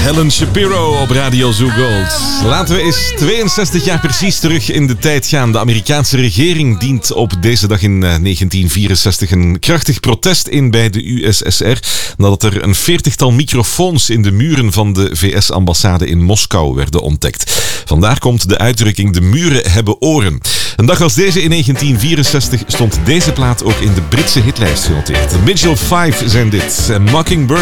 Helen Shapiro op Radio Zoo Gold. Laten we eens 62 jaar precies terug in de tijd gaan. De Amerikaanse regering dient op deze dag in 1964 een krachtig protest in bij de USSR nadat er een 40-tal microfoons in de muren van de VS-ambassade in Moskou werden ontdekt. Vandaar komt de uitdrukking de muren hebben oren. Een dag als deze in 1964 stond deze plaat ook in de Britse hitlijst genoteerd. De Mitchell 5 zijn dit. Mockingbird